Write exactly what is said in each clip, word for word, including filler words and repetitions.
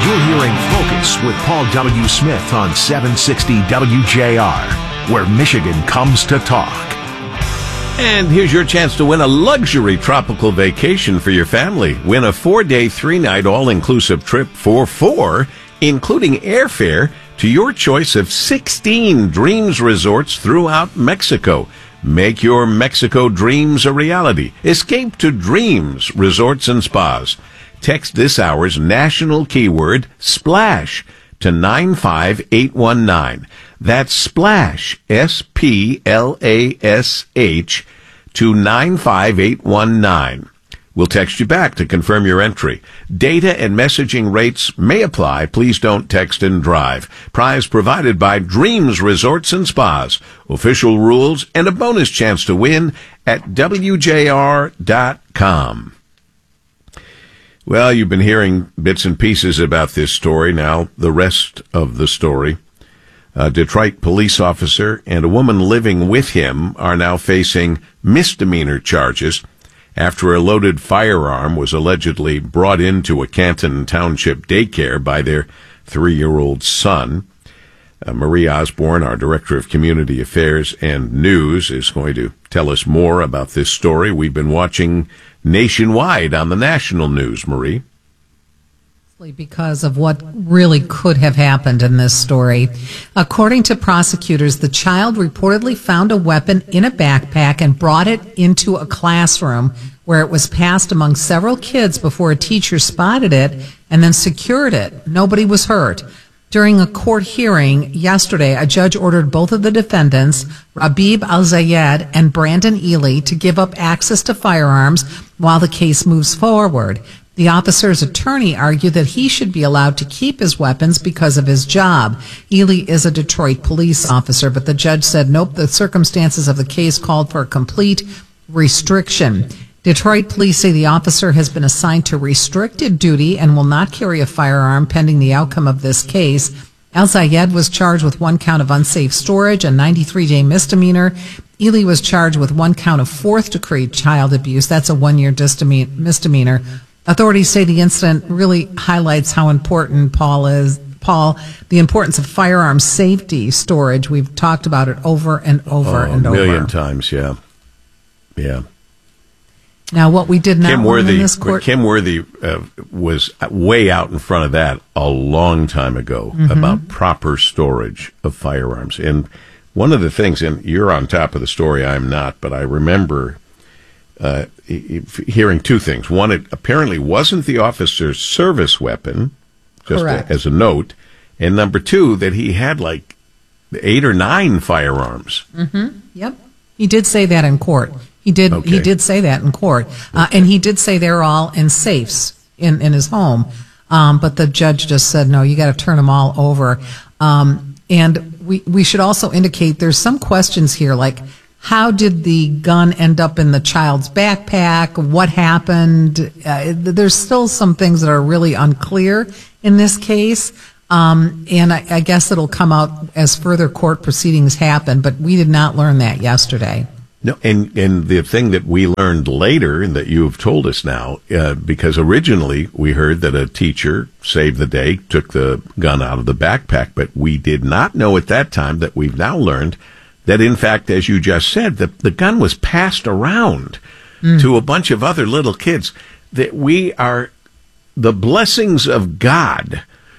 You're hearing Focus with Paul W. Smith on seven sixty W J R, where Michigan comes to talk. And here's your chance to win a luxury tropical vacation for your family. Win a four-day, three-night all-inclusive trip for four, including airfare to your choice of sixteen Dreams resorts throughout Mexico. Make your Mexico dreams a reality. Escape to Dreams Resorts and Spas. Text this hour's national keyword, SPLASH, to nine five eight one nine. That's SPLASH, S P L A S H, to nine five eight one nine. We'll text you back to confirm your entry. Data and messaging rates may apply. Please don't text and drive. Prize provided by Dreams Resorts and Spas. Official rules and a bonus chance to win at W J R dot com. Well, you've been hearing bits and pieces about this story. Now, the rest of the story. A Detroit police officer and a woman living with him are now facing misdemeanor charges after a loaded firearm was allegedly brought into a Canton Township daycare by their three-year-old son. Uh, Marie Osborne, our Director of Community Affairs and News, is going to tell us more about this story. We've been watching nationwide on the national news, Marie. Because of what really could have happened in this story. According to prosecutors, the child reportedly found a weapon in a backpack and brought it into a classroom where it was passed among several kids before a teacher spotted it and then secured it. Nobody was hurt. During a court hearing yesterday, a judge ordered both of the defendants, Rabib Al-Zayed and Brandon Ely, to give up access to firearms while the case moves forward. The officer's attorney argued that he should be allowed to keep his weapons because of his job. Ely is a Detroit police officer, but the judge said, nope, the circumstances of the case called for a complete restriction. Detroit police say the officer has been assigned to restricted duty and will not carry a firearm pending the outcome of this case. Al-Zayed was charged with one count of unsafe storage, a ninety-three day misdemeanor. Ely was charged with one count of fourth-degree child abuse. That's a one-year misdemeanor. Authorities say the incident really highlights how important Paul is, Paul, the importance of firearm safety storage. We've talked about it over and over oh, and over. A million times, yeah. Yeah. Now, what we did not Kim learn Worthy, in this court... Kim Worthy uh, was way out in front of that a long time ago mm-hmm. about proper storage of firearms. And one of the things, and you're on top of the story, I'm not, but I remember... Uh, hearing two things. One, it apparently wasn't the officer's service weapon, just a, as a note. And number two, that he had like eight or nine firearms. Mm-hmm. Yep. He did say that in court. He did okay. He did say that in court. Uh, okay. And he did say they're all in safes in, in his home. Um, but the judge just said, no, you got to turn them all over. Um, and we, we should also indicate there's some questions here, like, how did the gun end up in the child's backpack? What happened? Uh, there's still some things that are really unclear in this case. Um, and I, I guess it'll come out as further court proceedings happen, but we did not learn that yesterday. No, and, and the thing that we learned later and that you've told us now, uh, because originally we heard that a teacher saved the day, took the gun out of the backpack, but we did not know at that time that we've now learned that, in fact, as you just said, the, the gun was passed around mm. to a bunch of other little kids. That we are the blessings of God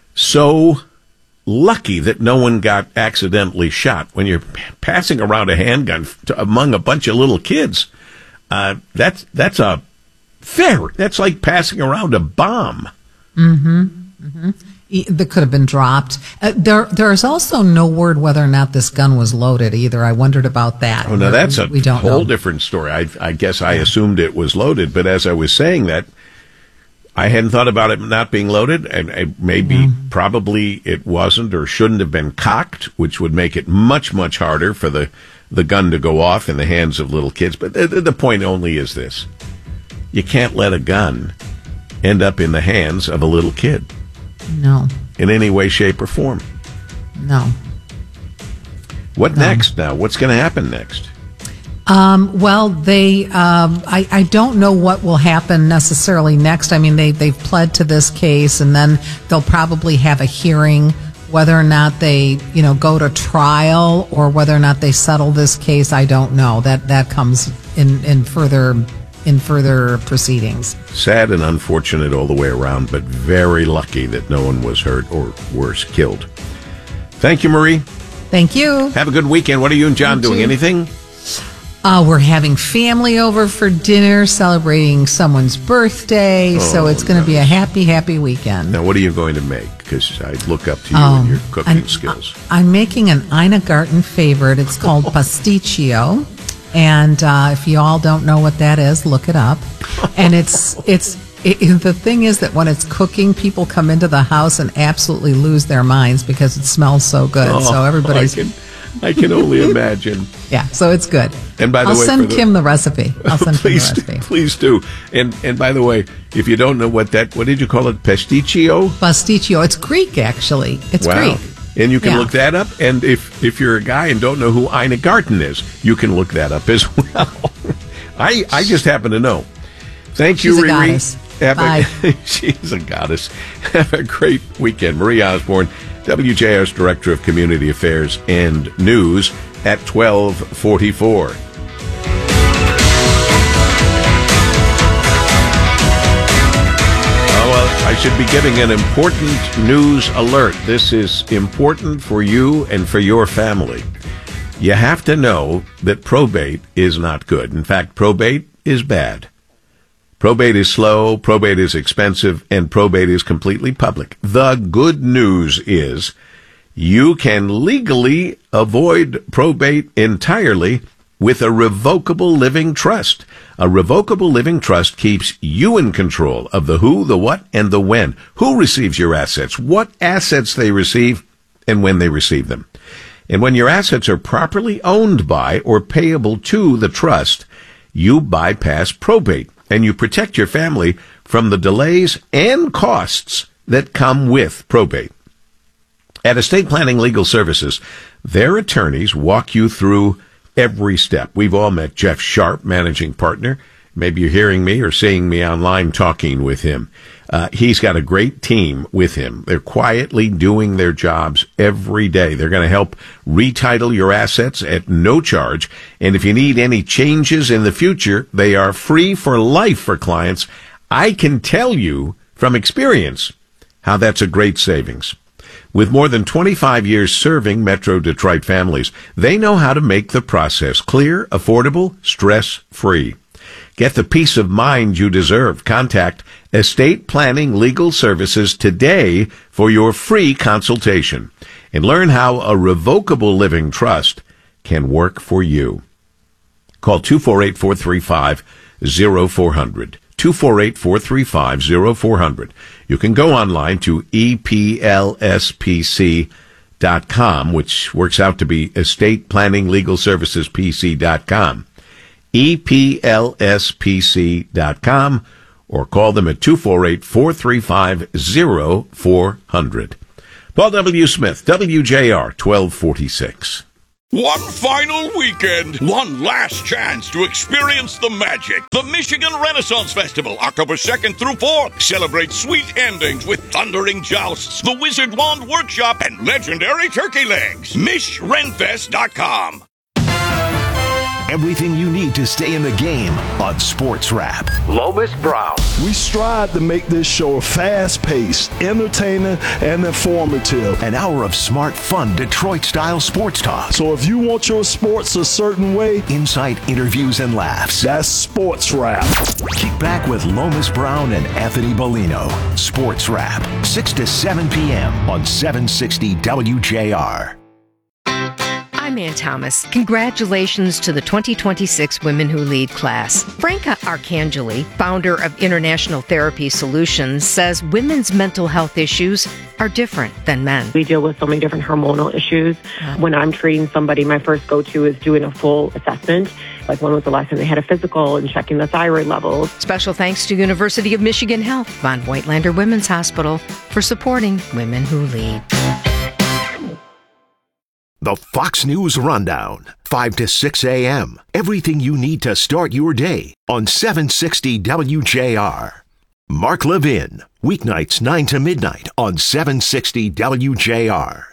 so lucky that no one got accidentally shot. When you're p- passing around a handgun to, among a bunch of little kids, uh, that's that's a fair. That's like passing around a bomb. Mm-hmm. Mm-hmm. That could have been dropped. Uh, there, there is also no word whether or not this gun was loaded either. I wondered about that. Oh, no, that's we, a we don't whole know. different story. I, I guess I assumed it was loaded, but as I was saying that, I hadn't thought about it not being loaded, and, and maybe, mm-hmm. probably it wasn't or shouldn't have been cocked, which would make it much, much harder for the, the gun to go off in the hands of little kids. But the, the point only is this. You can't let a gun end up in the hands of a little kid. No. In any way, shape, or form. No. What no. next now? What's going to happen next? Um, well, they, um, I, I don't know what will happen necessarily next. I mean, they, they've pled to this case, and then they'll probably have a hearing whether or not they, you know, go to trial or whether or not they settle this case. I don't know. That, that comes in, in further, in further proceedings. Sad and unfortunate all the way around, but very lucky that no one was hurt or worse, killed. Thank you, Marie. Thank you. Have a good weekend. What are you and John You doing? too. Anything? Uh, we're having family over for dinner, celebrating someone's birthday, Oh, so it's going to be a happy, happy weekend. Now, what are you going to make? Because I look up to you Oh, and your cooking I'm- skills. I'm making an Ina Garten favorite. It's called pasticcio, and uh, if you all don't know what that is, look it up. And it's it's it, it- the thing is that when it's cooking, people come into the house and absolutely lose their minds because it smells so good. Oh, so everybody's I can, I can only imagine. yeah. So it's good. And by the I'll way, send for the- Kim the recipe. I'll send Kim the please, recipe. please do. And and by the way, if you don't know what that, what did you call it? Pasticcio? Pasticcio. It's Greek, actually. It's Wow. Greek. And you can Yeah. look that up. And if if you're a guy and don't know who Ina Garten is, you can look that up as well. I I just happen to know. Thank you, She's a Riri. goddess. Have Bye. A, she's a goddess. Have a great weekend. Marie Osborne, W J R's Director of Community Affairs and News at twelve forty-four. Oh, well, I should be giving an important news alert. This is important for you and for your family. You have to know that probate is not good. In fact, probate is bad. Probate is slow, probate is expensive, and probate is completely public. The good news is you can legally avoid probate entirely with a revocable living trust. A revocable living trust keeps you in control of the who, the what, and the when. Who receives your assets, what assets they receive, and when they receive them. And when your assets are properly owned by or payable to the trust, you bypass probate and you protect your family from the delays and costs that come with probate. At Estate Planning Legal Services, their attorneys walk you through every step. We've all met Jeff Sharp, managing partner. Maybe you're hearing me or seeing me online talking with him. Uh, he's got a great team with him. They're quietly doing their jobs every day. They're going to help retitle your assets at no charge. And if you need any changes in the future, they are free for life for clients. I can tell you from experience how that's a great savings. With more than twenty-five years serving Metro Detroit families, they know how to make the process clear, affordable, stress-free. Get the peace of mind you deserve. Contact Estate Planning Legal Services today for your free consultation and learn how a revocable living trust can work for you. Call two four eight, four three five, zero four zero zero. two four eight, four three five, zero four zero zero. You can go online to E P L S P C dot com, which works out to be Estate Planning Legal Services P C dot com. E P L S P C dot com, or call them at two four eight, four three five, zero four zero zero. Paul W. Smith, W J R, twelve forty-six. One final weekend, one last chance to experience the magic. The Michigan Renaissance Festival, October second through fourth. Celebrate sweet endings with thundering jousts, the Wizard Wand Workshop, and legendary turkey legs. Mish Renfest dot com. Everything you need to stay in the game on Sports Wrap. Lomas Brown. We strive to make this show fast-paced, entertaining, and informative. An hour of smart, fun, Detroit-style sports talk. So if you want your sports a certain way, Insight, interviews, and laughs. that's Sports Wrap. Kick back with Lomas Brown and Anthony Bellino. Sports Wrap, six to seven p.m. on seven sixty W J R. I'm Ann Thomas. Congratulations to the twenty twenty-six Women Who Lead class. Franca Arcangeli, founder of International Therapy Solutions, says women's mental health issues are different than men. We deal with so many different hormonal issues. When I'm treating somebody, my first go-to is doing a full assessment. Like when was the last time they had a physical and checking the thyroid levels. Special thanks to University of Michigan Health, Von Whitelander Women's Hospital, for supporting Women Who Lead. The Fox News Rundown, five to six a.m. Everything you need to start your day on seven sixty W J R. Mark Levin, weeknights nine to midnight on seven sixty W J R.